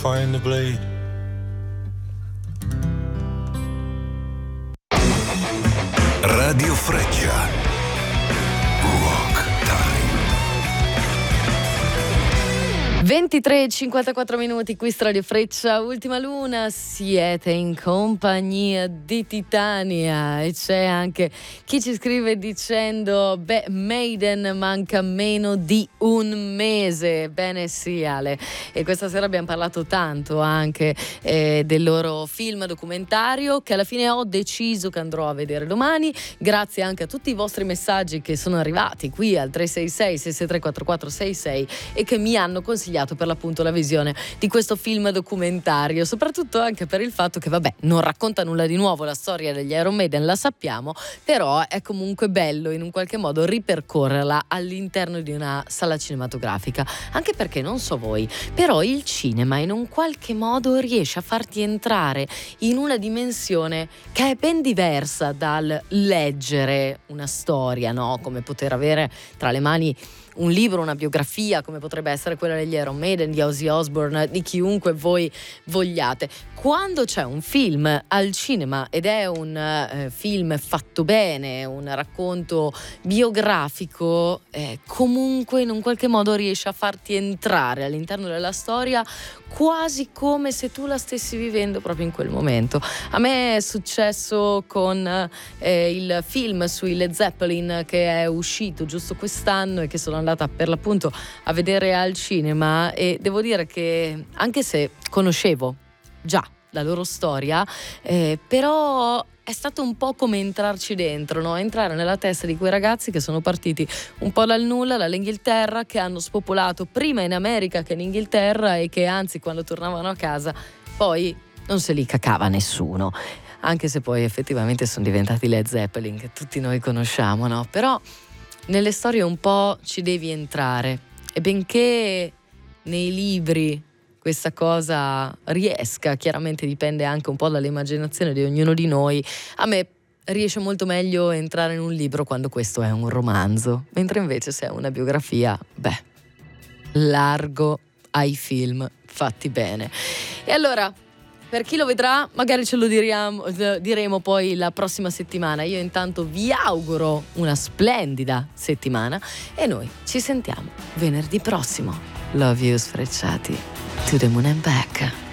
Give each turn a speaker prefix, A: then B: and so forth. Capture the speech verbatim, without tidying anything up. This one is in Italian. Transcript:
A: find the blade.
B: Radio Freccia. Rock Time.
C: ventitré e cinquantaquattro minuti, qui su Radio Freccia, Ultima Luna, siete in compagnia di Titania e c'è anche chi ci scrive dicendo beh, Maiden manca meno di un mese. Bene sì, Ale, e questa sera abbiamo parlato tanto anche eh, del loro film documentario che alla fine ho deciso che andrò a vedere domani, grazie anche a tutti i vostri messaggi che sono arrivati qui al tre sei sei sei sei tre quattro quattro sei sei e che mi hanno consigliato per l'appunto la visione di questo film documentario, soprattutto anche per il fatto che vabbè non racconta nulla di nuovo, la storia degli Iron Maiden la sappiamo, però è comunque bello in un qualche modo ripercorrerla all'interno di una sala cinematografica, anche perché non so voi, però il cinema in un qualche modo riesce a farti entrare in una dimensione che è ben diversa dal leggere una storia, no? Come poter avere tra le mani un libro, una biografia, come potrebbe essere quella degli Iron Maiden, di Ozzy Osbourne, di chiunque voi vogliate. Quando c'è un film al cinema ed è un eh, film fatto bene, un racconto biografico, eh, comunque in un qualche modo riesce a farti entrare all'interno della storia quasi come se tu la stessi vivendo proprio in quel momento. A me è successo con eh, il film sui Led Zeppelin che è uscito giusto quest'anno e che sono andata per l'appunto a vedere al cinema, e devo dire che anche se conoscevo già la loro storia, eh, però è stato un po' come entrarci dentro, no? Entrare nella testa di quei ragazzi che sono partiti un po' dal nulla, dall'Inghilterra, che hanno spopolato prima in America che in Inghilterra e che anzi quando tornavano a casa poi non se li cacava nessuno, anche se poi effettivamente sono diventati Led Zeppelin che tutti noi conosciamo, no? Però nelle storie un po' ci devi entrare, e benché nei libri questa cosa riesca, chiaramente dipende anche un po' dall'immaginazione di ognuno di noi, a me riesce molto meglio entrare in un libro quando questo è un romanzo, mentre invece se è una biografia, beh, largo ai film fatti bene. E allora, per chi lo vedrà, magari ce lo diriamo, diremo poi la prossima settimana. Io intanto vi auguro una splendida settimana e noi ci sentiamo venerdì prossimo. Love you, sfrecciati. To the moon and back.